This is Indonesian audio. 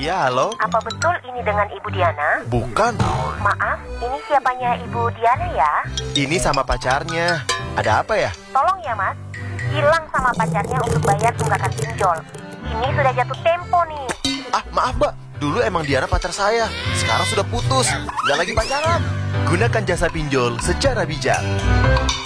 Iya, halo? Apa betul ini dengan Ibu Diana? Bukan. Maaf, ini siapanya Ibu Diana ya? Ini sama pacarnya. Ada apa ya? Tolong ya Mas, bilang sama pacarnya untuk bayar tunggakan pinjol. Ini sudah jatuh tempo nih. Ah, maaf Mbak. Dulu emang Diana pacar saya. Sekarang sudah putus. Nggak lagi pacaran. Gunakan jasa pinjol secara bijak.